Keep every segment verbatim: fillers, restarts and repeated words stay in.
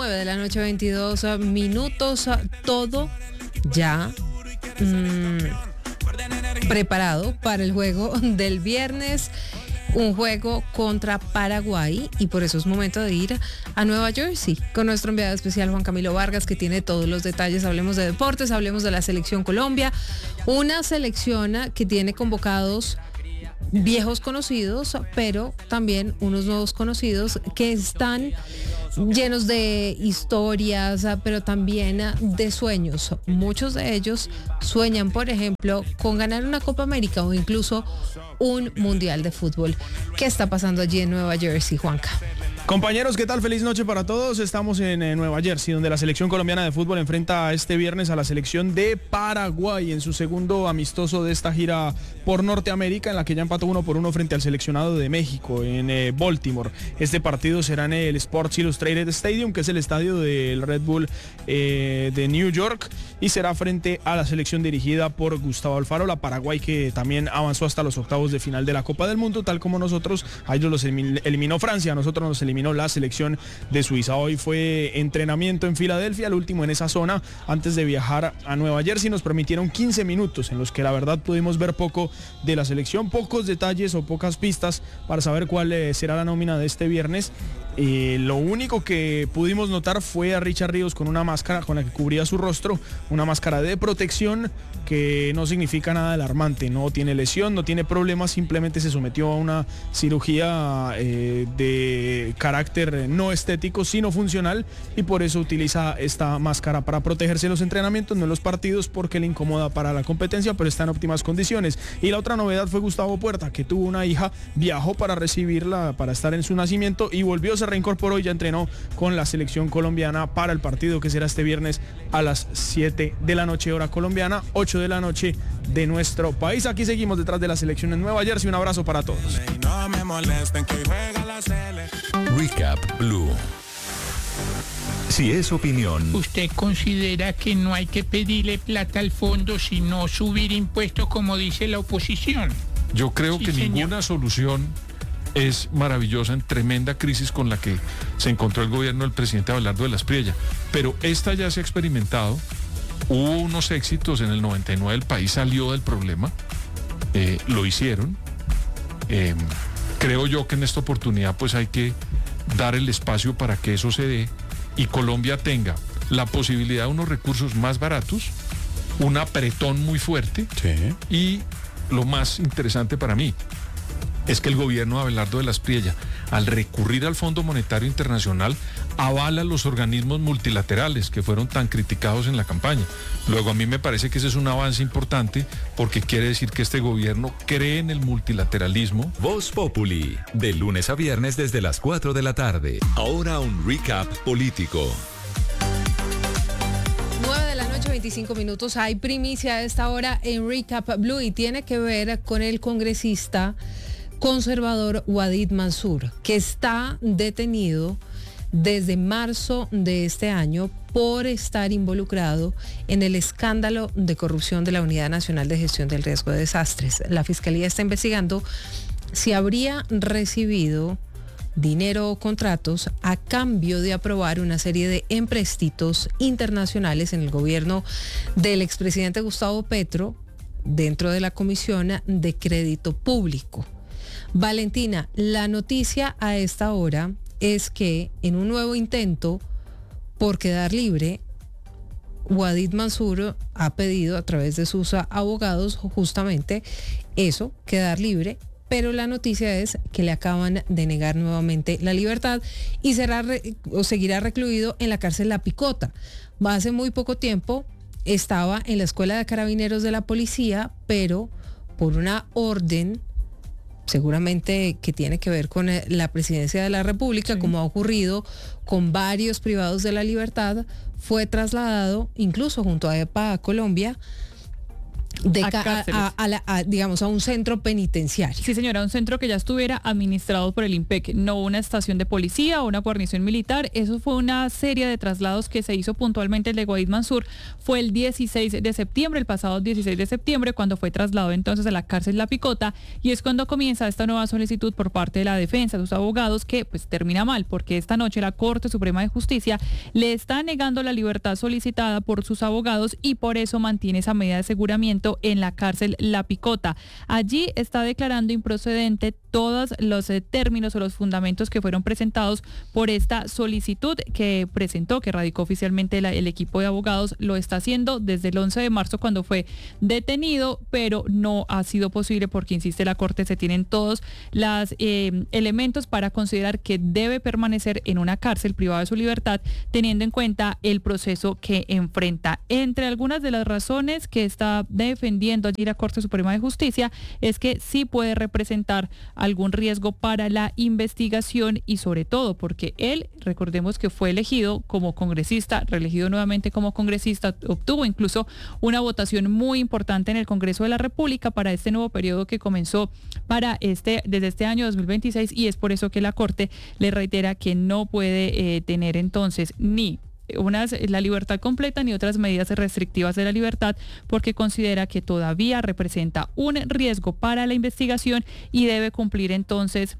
nueve de la noche, veintidós minutos, todo ya mmm, preparado para el juego del viernes. Un juego contra Paraguay, y por eso es momento de ir a Nueva Jersey con nuestro enviado especial Juan Camilo Vargas, que tiene todos los detalles. Hablemos de deportes, hablemos de la selección Colombia, una selección que tiene convocados viejos conocidos, pero también unos nuevos conocidos que están llenos de historias, pero también de sueños. Muchos de ellos sueñan, por ejemplo, con ganar una Copa América o incluso un Mundial de Fútbol. ¿Qué está pasando allí en Nueva Jersey, Juanca? Compañeros, ¿qué tal? Feliz noche para todos. Estamos en eh, Nueva Jersey, donde la selección colombiana de fútbol enfrenta este viernes a la selección de Paraguay en su segundo amistoso de esta gira por Norteamérica, en la que ya empató uno por uno frente al seleccionado de México en eh, Baltimore. Este partido será en el Sports Illustrated Stadium, que es el estadio del Red Bull eh, de New York, y será frente a la selección dirigida por Gustavo Alfaro, la Paraguay, que también avanzó hasta los octavos de final de la Copa del Mundo, tal como nosotros. A ellos los eliminó Francia, a nosotros nos eliminó la selección de Suiza. Hoy fue entrenamiento en Filadelfia, el último en esa zona antes de viajar a Nueva Jersey. Nos permitieron quince minutos en los que la verdad pudimos ver poco de la selección, pocos detalles o pocas pistas para saber cuál eh, será la nómina de este viernes. Eh, lo único que pudimos notar fue a Richard Ríos con una máscara con la que cubría su rostro, una máscara de protección que no significa nada alarmante, no tiene lesión, no tiene problemas, simplemente se sometió a una cirugía eh, de carácter no estético, sino funcional, y por eso utiliza esta máscara para protegerse en los entrenamientos, no en los partidos, porque le incomoda para la competencia, pero está en óptimas condiciones. Y la otra novedad fue Gustavo Puerta, que tuvo una hija, viajó para recibirla, para estar en su nacimiento, y volvió, se reincorporó y ya entrenó con la selección colombiana para el partido que será este viernes a las siete de la noche hora colombiana, ocho de la noche de nuestro país. Aquí seguimos detrás de la selección en Nueva Jersey. Un abrazo para todos. Recap Blue. Si es opinión. ¿Usted considera que no hay que pedirle plata al fondo, sino subir impuestos como dice la oposición? Yo creo Sí, que señor. ninguna solución es maravillosa en tremenda crisis con la que se encontró el gobierno del presidente Abelardo de la Espriella, pero esta ya se ha experimentado. Hubo unos éxitos en el noventa y nueve, el país salió del problema, eh, lo hicieron. Eh, creo yo que en esta oportunidad pues hay que dar el espacio para que eso se dé y Colombia tenga la posibilidad de unos recursos más baratos, un apretón muy fuerte, Sí. y lo más interesante para mí es que el gobierno de Abelardo de la Espriella, al recurrir al Fondo Monetario Internacional, avala los organismos multilaterales que fueron tan criticados en la campaña. Luego, a mí me parece que ese es un avance importante, porque quiere decir que este gobierno cree en el multilateralismo. Voz Populi, de lunes a viernes desde las cuatro de la tarde. Ahora un recap político. nueve de la noche, veinticinco minutos. Hay primicia a esta hora en Recap Blue y tiene que ver con el congresista conservador Wadid Mansur, que está detenido desde marzo de este año por estar involucrado en el escándalo de corrupción de la Unidad Nacional de Gestión del Riesgo de Desastres. La Fiscalía está investigando si habría recibido dinero o contratos a cambio de aprobar una serie de empréstitos internacionales en el gobierno del expresidente Gustavo Petro dentro de la Comisión de Crédito Público. Valentina, la noticia a esta hora es que en un nuevo intento por quedar libre, Wadid Mansur ha pedido a través de sus abogados justamente eso, quedar libre, pero la noticia es que le acaban de negar nuevamente la libertad y será re, o seguirá recluido en la cárcel La Picota. Hace muy poco tiempo estaba en la Escuela de Carabineros de la Policía, pero por una orden seguramente que tiene que ver con la presidencia de la República, sí, como ha ocurrido con varios privados de la libertad, fue trasladado incluso junto a EPA a Colombia de a ca- cárceles. a, a la- a, digamos, a un centro penitenciario. Sí, señora, un centro que ya estuviera administrado por el IMPEC, no una estación de policía o una guarnición militar. Eso fue una serie de traslados que se hizo puntualmente. El de Guaid Mansur fue el dieciséis de septiembre, el pasado dieciséis de septiembre, cuando fue trasladado entonces a la cárcel La Picota, y es cuando comienza esta nueva solicitud por parte de la defensa, de sus abogados, que pues termina mal, porque esta noche la Corte Suprema de Justicia le está negando la libertad solicitada por sus abogados y por eso mantiene esa medida de aseguramiento en la cárcel La Picota. Allí está declarando improcedente todos los eh, términos o los fundamentos que fueron presentados por esta solicitud que presentó, que radicó oficialmente la, el equipo de abogados. Lo está haciendo desde el once de marzo, cuando fue detenido, pero no ha sido posible porque, insiste la Corte, se tienen todos los eh, elementos para considerar que debe permanecer en una cárcel privada de su libertad, teniendo en cuenta el proceso que enfrenta. Entre algunas de las razones que está defendiendo allí la Corte Suprema de Justicia es que sí puede representar algún riesgo para la investigación, y sobre todo porque él, recordemos que fue elegido como congresista, reelegido nuevamente como congresista, obtuvo incluso una votación muy importante en el Congreso de la República para este nuevo periodo que comenzó para este desde este año dos mil veintiséis, y es por eso que la Corte le reitera que no puede eh, tener entonces ni unas, la libertad completa ni otras medidas restrictivas de la libertad, porque considera que todavía representa un riesgo para la investigación y debe cumplir entonces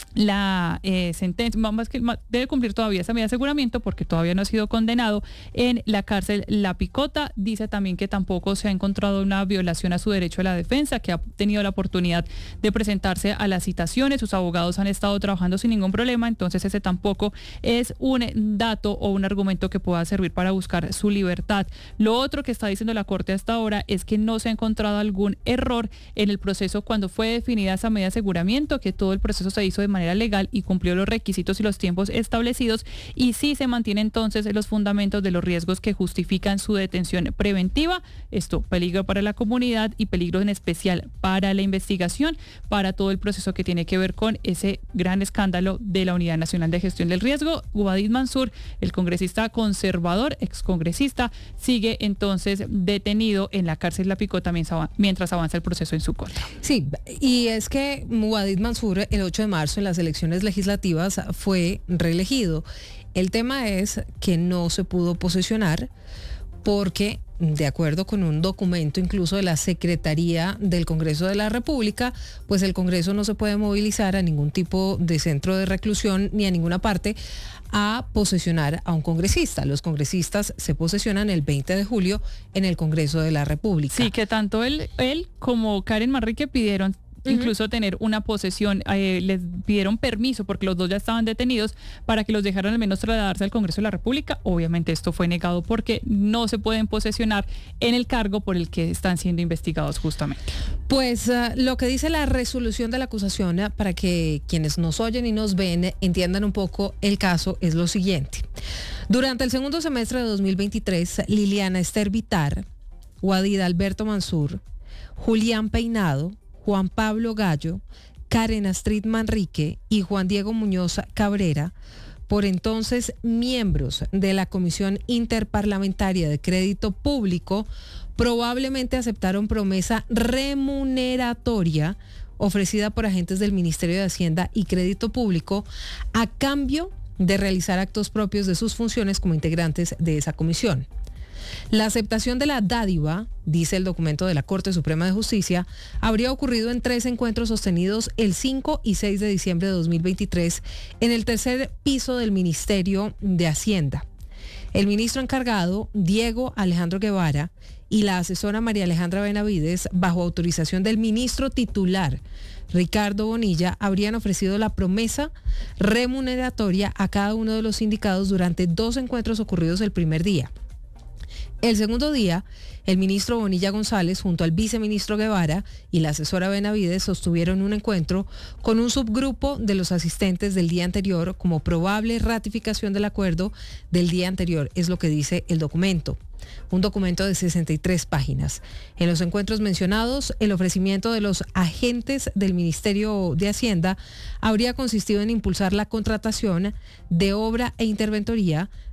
la eh, sentencia, más que más, debe cumplir todavía esa medida de aseguramiento porque todavía no ha sido condenado en la cárcel La Picota. Dice también que tampoco se ha encontrado una violación a su derecho a la defensa, que ha tenido la oportunidad de presentarse a las citaciones, sus abogados han estado trabajando sin ningún problema, entonces ese tampoco es un dato o un argumento que pueda servir para buscar su libertad. Lo otro que está diciendo la Corte hasta ahora es que no se ha encontrado algún error en el proceso cuando fue definida esa medida de aseguramiento, que todo el proceso se hizo de manera legal y cumplió los requisitos y los tiempos establecidos, y sí se mantiene entonces los fundamentos de los riesgos que justifican su detención preventiva. Esto, peligro para la comunidad y peligro en especial para la investigación, para todo el proceso que tiene que ver con ese gran escándalo de la Unidad Nacional de Gestión del Riesgo. Guaid Mansur, el congresista conservador, excongresista, sigue entonces detenido en la cárcel La Picota mientras avanza el proceso en su contra. Sí, y es que Guaid Mansur el ocho de marzo en las elecciones legislativas fue reelegido. El tema es que no se pudo posesionar porque, de acuerdo con un documento incluso de la Secretaría del Congreso de la República, pues el Congreso no se puede movilizar a ningún tipo de centro de reclusión ni a ninguna parte a posesionar a un congresista. Los congresistas se posesionan el veinte de julio en el Congreso de la República. Sí, que tanto él, él como Karen Manrique pidieron incluso uh-huh. tener una posesión, eh, les pidieron permiso porque los dos ya estaban detenidos para que los dejaran al menos trasladarse al Congreso de la República. Obviamente esto fue negado porque no se pueden posesionar en el cargo por el que están siendo investigados justamente. Pues uh, lo que dice la resolución de la acusación, uh, para que quienes nos oyen y nos ven uh, entiendan un poco el caso, es lo siguiente. Durante el segundo semestre de dos mil veintitrés, Liliana Esther Vitar, Guaid Alberto Mansur, Julián Peinado, Juan Pablo Gallo, Karen Astrid Manrique y Juan Diego Muñoz Cabrera, por entonces miembros de la Comisión Interparlamentaria de Crédito Público, probablemente aceptaron promesa remuneratoria ofrecida por agentes del Ministerio de Hacienda y Crédito Público a cambio de realizar actos propios de sus funciones como integrantes de esa comisión. La aceptación de la dádiva, dice el documento de la Corte Suprema de Justicia, habría ocurrido en tres encuentros sostenidos el cinco y seis de diciembre de dos mil veintitrés en el tercer piso del Ministerio de Hacienda. El ministro encargado, Diego Alejandro Guevara, y la asesora María Alejandra Benavides, bajo autorización del ministro titular, Ricardo Bonilla, habrían ofrecido la promesa remuneratoria a cada uno de los sindicados durante dos encuentros ocurridos el primer día. El segundo día, el ministro Bonilla González junto al viceministro Guevara y la asesora Benavides sostuvieron un encuentro con un subgrupo de los asistentes del día anterior como probable ratificación del acuerdo del día anterior, es lo que dice el documento. Un documento de sesenta y tres páginas. En los encuentros mencionados, el ofrecimiento de los agentes del Ministerio de Hacienda habría consistido en impulsar la contratación de obra e interventoría,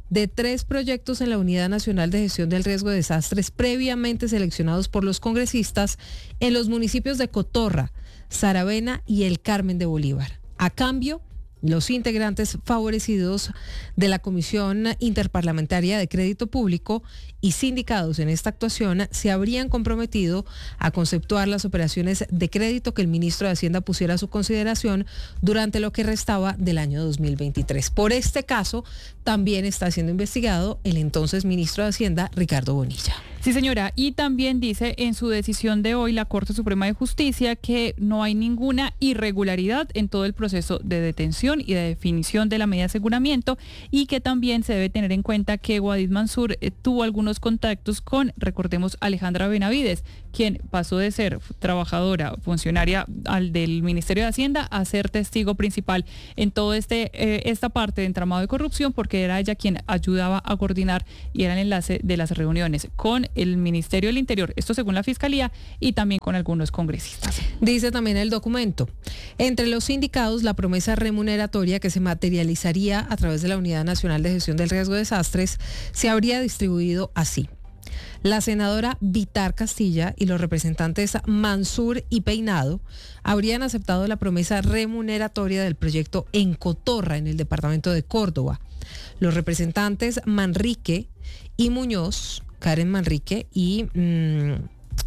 de tres proyectos en la Unidad Nacional de Gestión del Riesgo de Desastres previamente seleccionados por los congresistas en los municipios de Cotorra, Saravena y El Carmen de Bolívar. A cambio, los integrantes favorecidos de la Comisión Interparlamentaria de Crédito Público y sindicados en esta actuación se habrían comprometido a conceptuar las operaciones de crédito que el ministro de Hacienda pusiera a su consideración durante lo que restaba del año dos mil veintitrés. Por este caso, también está siendo investigado el entonces ministro de Hacienda, Ricardo Bonilla. Sí, señora, y también dice en su decisión de hoy la Corte Suprema de Justicia que no hay ninguna irregularidad en todo el proceso de detención y de definición de la medida de aseguramiento, y que también se debe tener en cuenta que Wadid Mansur eh, tuvo algunos contactos con, recordemos, Alejandra Benavides, quien pasó de ser trabajadora, funcionaria al del Ministerio de Hacienda a ser testigo principal en toda este, eh, esta parte de entramado de corrupción, porque era ella quien ayudaba a coordinar y era el enlace de las reuniones con el Ministerio del Interior, esto según la Fiscalía, y también con algunos congresistas. Dice también el documento, entre los sindicados, la promesa remuneratoria que se materializaría a través de la Unidad Nacional de Gestión del Riesgo de Desastres se habría distribuido así. La senadora Vitar Castilla y los representantes Mansur y Peinado habrían aceptado la promesa remuneratoria del proyecto en Cotorra, en el departamento de Córdoba. Los representantes Manrique y Muñoz, Karen Manrique y mmm,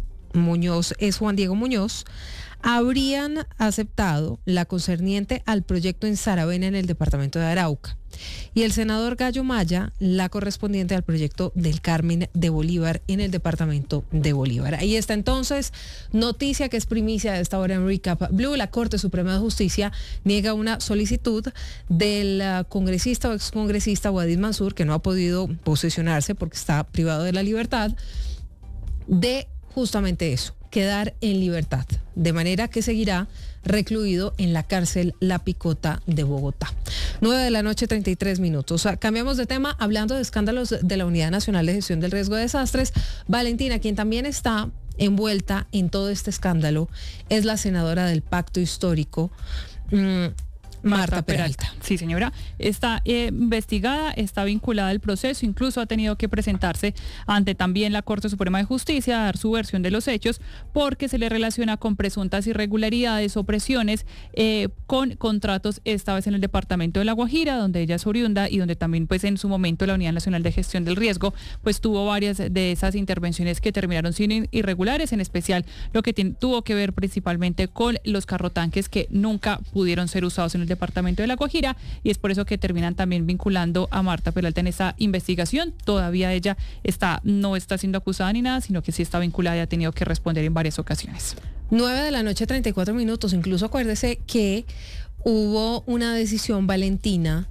Muñoz es Juan Diego Muñoz, habrían aceptado la concerniente al proyecto en Saravena, en el departamento de Arauca. Y el senador Gallo Maya, la correspondiente al proyecto del Carmen de Bolívar, en el departamento de Bolívar. Ahí está entonces, noticia que es primicia de esta hora en Recap Blue. La Corte Suprema de Justicia niega una solicitud del congresista o excongresista Wadid Mansur, que no ha podido posesionarse porque está privado de la libertad, de justamente eso, quedar en libertad, de manera que seguirá recluido en la cárcel La Picota de Bogotá. nueve de la noche, treinta y tres minutos. Cambiamos de tema, hablando de escándalos de la Unidad Nacional de Gestión del Riesgo de Desastres. Valentina, quien también está envuelta en todo este escándalo, es la senadora del Pacto Histórico, mmm, Marta, Marta Peralta. Peralta. Sí, señora. Está eh, investigada, está vinculada al proceso, incluso ha tenido que presentarse ante también la Corte Suprema de Justicia a dar su versión de los hechos, porque se le relaciona con presuntas irregularidades o presiones eh, con contratos, esta vez en el departamento de La Guajira, donde ella es oriunda y donde también pues en su momento la Unidad Nacional de Gestión del Riesgo pues tuvo varias de esas intervenciones que terminaron siendo irregulares, en especial lo que tiene, tuvo que ver principalmente con los carrotanques que nunca pudieron ser usados en el departamento de La Guajira, y es por eso que terminan también vinculando a Marta Peralta en esa investigación. Todavía ella está no está siendo acusada ni nada, sino que sí está vinculada y ha tenido que responder en varias ocasiones. nueve de la noche, treinta y cuatro minutos. Incluso acuérdese que hubo una decisión, Valentina,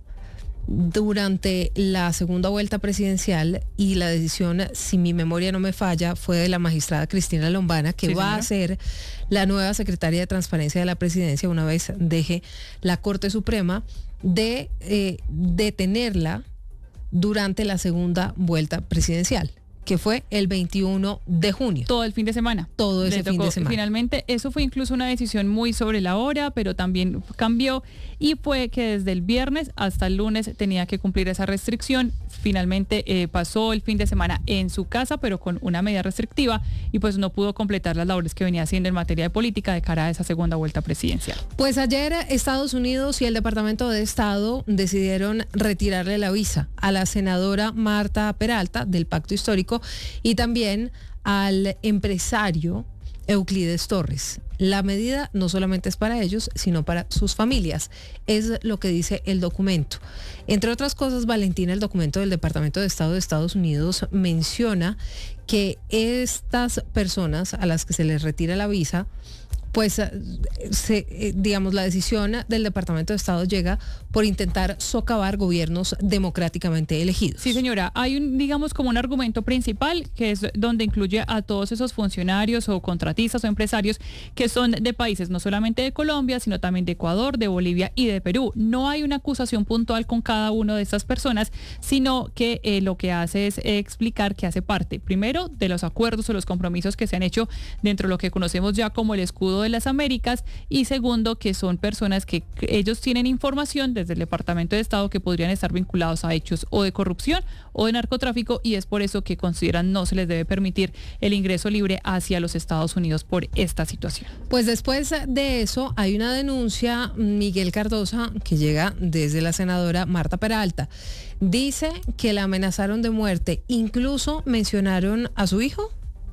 durante la segunda vuelta presidencial, y la decisión, si mi memoria no me falla, fue de la magistrada Cristina Lombana, que sí, va señora. a ser la nueva secretaria de Transparencia de la Presidencia una vez deje la Corte Suprema, de eh, detenerla durante la segunda vuelta presidencial, que fue el veintiuno de junio. Todo el fin de semana. Todo ese fin de semana. Finalmente, eso fue incluso una decisión muy sobre la hora, pero también cambió, y fue que desde el viernes hasta el lunes tenía que cumplir esa restricción. Finalmente eh, pasó el fin de semana en su casa, pero con una medida restrictiva, y pues no pudo completar las labores que venía haciendo en materia de política de cara a esa segunda vuelta presidencial. Pues ayer Estados Unidos y el Departamento de Estado decidieron retirarle la visa a la senadora Marta Peralta del Pacto Histórico y también al empresario Euclides Torres. La medida no solamente es para ellos, sino para sus familias. Es lo que dice el documento. Entre otras cosas, Valentina, el documento del Departamento de Estado de Estados Unidos menciona que estas personas a las que se les retira la visa, pues se, digamos, la decisión del Departamento de Estado llega por intentar socavar gobiernos democráticamente elegidos. Sí, señora, hay un, digamos, como un argumento principal, que es donde incluye a todos esos funcionarios o contratistas o empresarios que son de países no solamente de Colombia, sino también de Ecuador, de Bolivia y de Perú. No hay una acusación puntual con cada una de estas personas, sino que eh, lo que hace es eh, explicar que hace parte, primero, de los acuerdos o los compromisos que se han hecho dentro de lo que conocemos ya como el escudo de de las Américas, y segundo, que son personas que ellos tienen información desde el Departamento de Estado que podrían estar vinculados a hechos o de corrupción o de narcotráfico, y es por eso que consideran no se les debe permitir el ingreso libre hacia los Estados Unidos por esta situación. Pues después de eso hay una denuncia, Miguel Cardosa, que llega desde la senadora Marta Peralta. Dice que la amenazaron de muerte, incluso mencionaron a su hijo.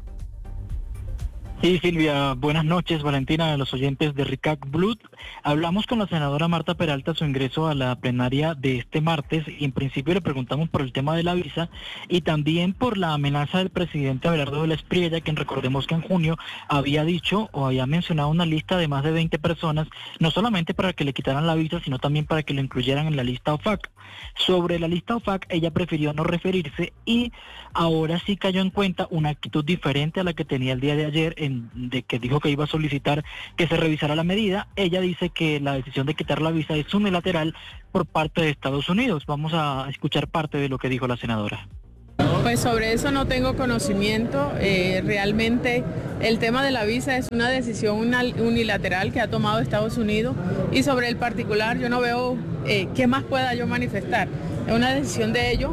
Sí, Silvia, buenas noches, Valentina, a los oyentes de Recap Blue. Hablamos con la senadora Marta Peralta, su ingreso a la plenaria de este martes, y en principio le preguntamos por el tema de la visa y también por la amenaza del presidente Abelardo de la Espriella, quien recordemos que en junio había dicho o había mencionado una lista de más de veinte personas, no solamente para que le quitaran la visa, sino también para que lo incluyeran en la lista O F A C. Sobre la lista O F A C, ella prefirió no referirse y ahora sí cayó en cuenta una actitud diferente a la que tenía el día de ayer, en de que dijo que iba a solicitar que se revisara la medida. Ella dice que la decisión de quitar la visa es unilateral por parte de Estados Unidos. Vamos a escuchar parte de lo que dijo la senadora. Pues sobre eso no tengo conocimiento. Eh, realmente el tema de la visa es una decisión unilateral que ha tomado Estados Unidos, y sobre el particular yo no veo eh, qué más pueda yo manifestar. Es una decisión de ellos.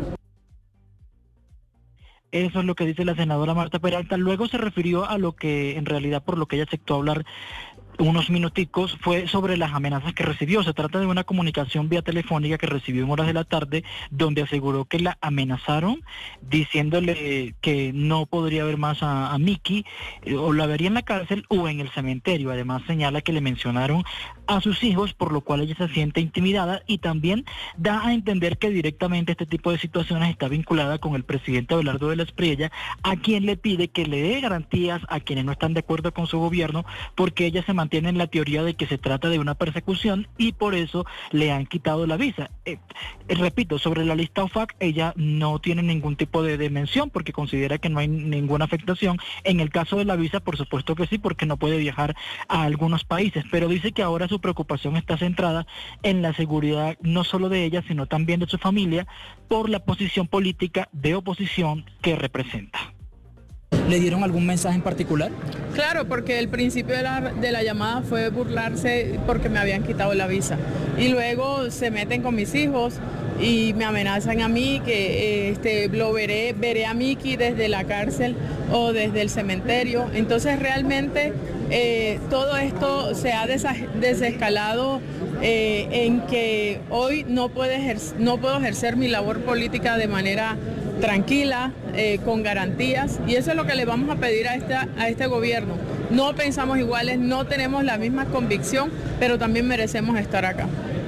Eso es lo que dice la senadora Marta Peralta. Luego se refirió a lo que en realidad por lo que ella aceptó hablar unos minuticos, fue sobre las amenazas que recibió. Se trata de una comunicación vía telefónica que recibió en horas de la tarde, donde aseguró que la amenazaron diciéndole que no podría ver más a, a Miki, eh, o la vería en la cárcel o en el cementerio. Además señala que le mencionaron a sus hijos, por lo cual ella se siente intimidada, y también da a entender que directamente este tipo de situaciones está vinculada con el presidente Abelardo de la Espriella, a quien le pide que le dé garantías a quienes no están de acuerdo con su gobierno, porque ella se mantiene en la teoría de que se trata de una persecución y por eso le han quitado la visa. Eh, eh, repito, sobre la lista O F A C, ella no tiene ningún tipo de, de mención porque considera que no hay ninguna afectación. En el caso de la visa, por supuesto que sí, porque no puede viajar a algunos países, pero dice que ahora su preocupación está centrada en la seguridad no solo de ella, sino también de su familia, por la posición política de oposición que representa. ¿Le dieron algún mensaje en particular? Claro, porque el principio de la, de la llamada fue burlarse porque me habían quitado la visa. Y luego se meten con mis hijos y me amenazan a mí que este, lo veré, veré a Miki desde la cárcel o desde el cementerio. Entonces realmente eh, todo esto se ha desescalado eh, en que hoy no, puede ejercer, no puedo ejercer mi labor política de manera tranquila, eh, con garantías, y eso es lo que le vamos a pedir a, esta, a este gobierno. No pensamos iguales, no tenemos la misma convicción, pero también merecemos estar acá.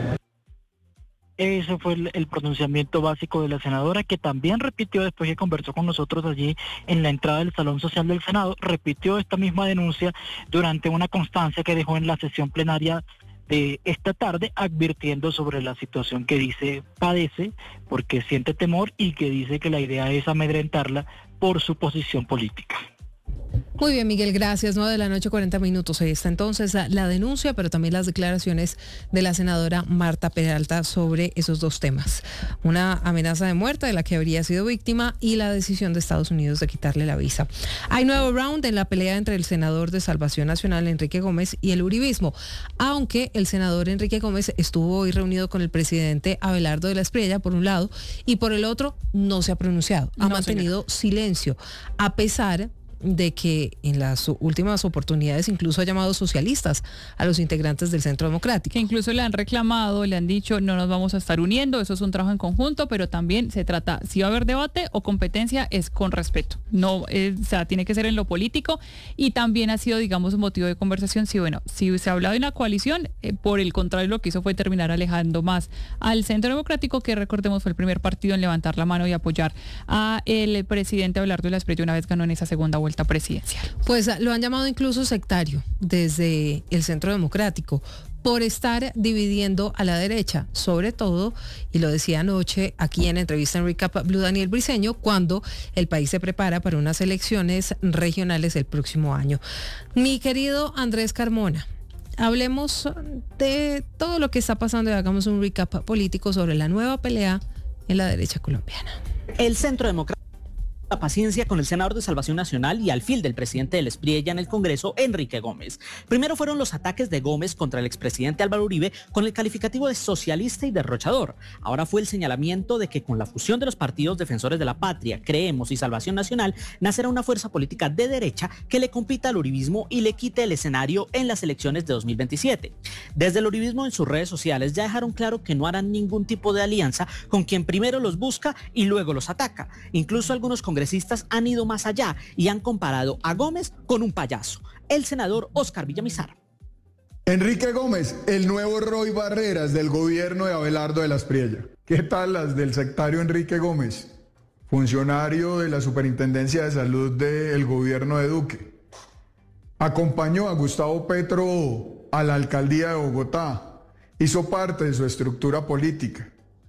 Ese fue el, el pronunciamiento básico de la senadora, que también repitió después que conversó con nosotros allí en la entrada del Salón Social del Senado, repitió esta misma denuncia durante una constancia que dejó en la sesión plenaria de esta tarde, advirtiendo sobre la situación que dice padece porque siente temor y que dice que la idea es amedrentarla por su posición política. Muy bien, Miguel, gracias. nueve de la noche, cuarenta minutos. Ahí está entonces la denuncia, pero también las declaraciones de la senadora Marta Peralta sobre esos dos temas. Una amenaza de muerte de la que habría sido víctima y la decisión de Estados Unidos de quitarle la visa. Hay nuevo round en la pelea entre el senador de Salvación Nacional, Enrique Gómez, y el uribismo, aunque el senador Enrique Gómez estuvo hoy reunido con el presidente Abelardo de la Espriella, por un lado, y por el otro no se ha pronunciado. Ha No, mantenido señora. silencio, a pesar de que en las últimas oportunidades incluso ha llamado socialistas a los integrantes del Centro Democrático. Que incluso le han reclamado, le han dicho no nos vamos a estar uniendo, eso es un trabajo en conjunto, pero también se trata, si va a haber debate o competencia, es con respeto. No, eh, o sea, tiene que ser en lo político, y también ha sido, digamos, un motivo de conversación. Sí, bueno, si se ha hablado de una coalición, eh, por el contrario, lo que hizo fue terminar alejando más al Centro Democrático, que recordemos fue el primer partido en levantar la mano y apoyar a el presidente Abelardo de la Espriella una vez ganó en esa segunda vuelta presidencial. Pues lo han llamado incluso sectario desde el Centro Democrático por estar dividiendo a la derecha, sobre todo, y lo decía anoche aquí en entrevista en Recap Blue Daniel Briceño, cuando el país se prepara para unas elecciones regionales el próximo año. Mi querido Andrés Carmona, hablemos de todo lo que está pasando y hagamos un recap político sobre la nueva pelea en la derecha colombiana. El Centro Democrático la paciencia con el senador de Salvación Nacional y alfil del presidente del Espriella en el Congreso, Enrique Gómez. Primero fueron los ataques de Gómez contra el expresidente Álvaro Uribe con el calificativo de socialista y derrochador. Ahora fue el señalamiento de que con la fusión de los partidos defensores de la patria, Creemos y Salvación Nacional, nacerá una fuerza política de derecha que le compita al uribismo y le quite el escenario en las elecciones de dos mil veintisiete. Desde el uribismo en sus redes sociales ya dejaron claro que no harán ningún tipo de alianza con quien primero los busca y luego los ataca. Incluso algunos congresistas han ido más allá y han comparado a Gómez con un payaso. El senador Óscar Villamizar. Enrique Gómez, el nuevo Roy Barreras del gobierno de Abelardo de la Espriella. ¿Qué tal las del sectario Enrique Gómez? Funcionario de la Superintendencia de Salud del gobierno de Duque. Acompañó a Gustavo Petro a la alcaldía de Bogotá. Hizo parte de su estructura política.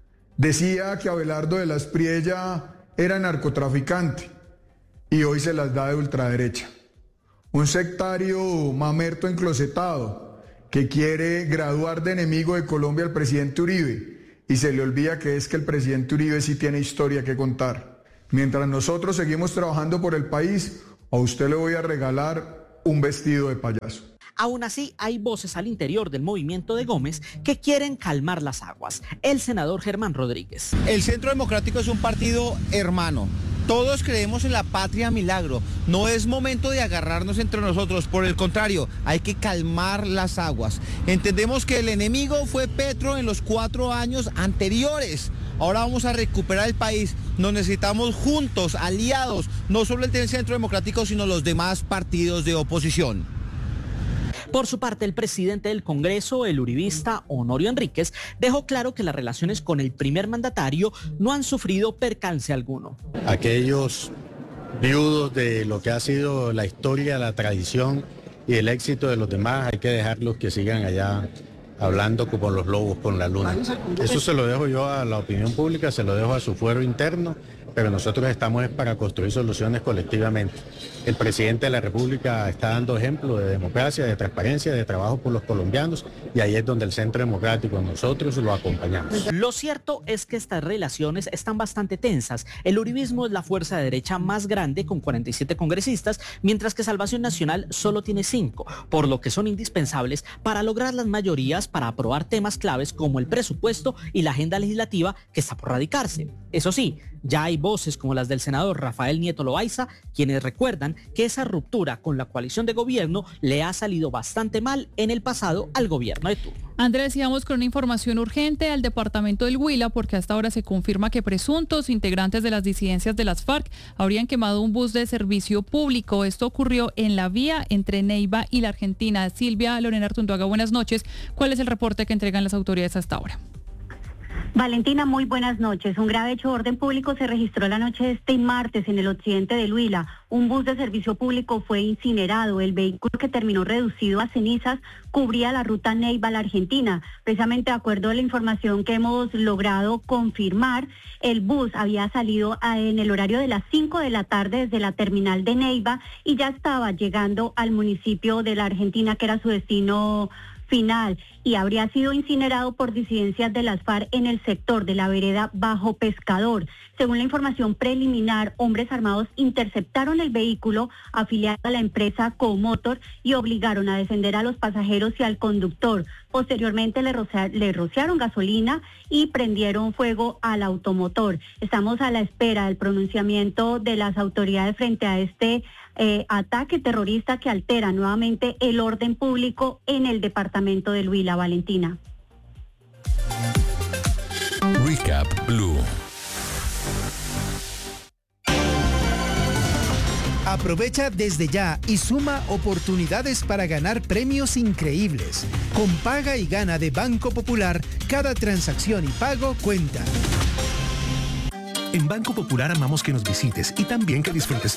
Decía que Abelardo de la Espriella era narcotraficante y hoy se las da de ultraderecha. Un sectario mamerto enclosetado que quiere graduar de enemigo de Colombia al presidente Uribe y se le olvida que es que el presidente Uribe sí tiene historia que contar. Mientras nosotros seguimos trabajando por el país, a usted le voy a regalar un vestido de payaso. Aún así, hay voces al interior del movimiento de Gómez que quieren calmar las aguas. El senador Germán Rodríguez. El Centro Democrático es un partido hermano. Todos creemos en la patria milagro. No es momento de agarrarnos entre nosotros. Por el contrario, hay que calmar las aguas. Entendemos que el enemigo fue Petro en los cuatro años anteriores. Ahora vamos a recuperar el país. Nos necesitamos juntos, aliados, no solo el Centro Democrático, sino los demás partidos de oposición. Por su parte, el presidente del Congreso, el uribista Honorio Enríquez, dejó claro que las relaciones con el primer mandatario no han sufrido percance alguno. Aquellos viudos de lo que ha sido la historia, la tradición y el éxito de los demás, hay que dejarlos que sigan allá hablando como los lobos con la luna. Eso se lo dejo yo a la opinión pública, se lo dejo a su fuero interno, pero nosotros estamos para construir soluciones colectivamente. El presidente de la República está dando ejemplo de democracia, de transparencia, de trabajo por los colombianos, y ahí es donde el Centro Democrático, nosotros lo acompañamos. Lo cierto es que estas relaciones están bastante tensas. El uribismo es la fuerza de derecha más grande con cuarenta y siete congresistas, mientras que Salvación Nacional solo tiene cinco, por lo que son indispensables para lograr las mayorías para aprobar temas claves como el presupuesto y la agenda legislativa que está por radicarse. Eso sí, ya hay voces como las del senador Rafael Nieto Loaiza, quienes recuerdan que esa ruptura con la coalición de gobierno le ha salido bastante mal en el pasado al gobierno de turno. Andrés, sigamos con una información urgente al departamento del Huila, porque hasta ahora se confirma que presuntos integrantes de las disidencias de las FARC habrían quemado un bus de servicio público. Esto ocurrió en la vía entre Neiva y la Argentina. Silvia Lorena Artunduaga, buenas noches. ¿Cuál es el reporte que entregan las autoridades hasta ahora? Valentina, muy buenas noches. Un grave hecho de orden público se registró la noche de este martes en el occidente del Huila. Un bus de servicio público fue incinerado. El vehículo, que terminó reducido a cenizas, cubría la ruta Neiva a la Argentina. Precisamente de acuerdo a la información que hemos logrado confirmar, el bus había salido en el horario de las cinco de la tarde desde la terminal de Neiva y ya estaba llegando al municipio de la Argentina, que era su destino final, y habría sido incinerado por disidencias de las FARC en el sector de la vereda Bajo Pescador. Según la información preliminar, hombres armados interceptaron el vehículo afiliado a la empresa Comotor y obligaron a descender a los pasajeros y al conductor. Posteriormente le, roce- le rociaron gasolina y prendieron fuego al automotor. Estamos a la espera del pronunciamiento de las autoridades frente a este Eh, ataque terrorista que altera nuevamente el orden público en el departamento del Huila. Valentina. Recap Blue. Aprovecha desde ya y suma oportunidades para ganar premios increíbles. Con Paga y Gana de Banco Popular, cada transacción y pago cuenta. En Banco Popular amamos que nos visites y también que disfrutes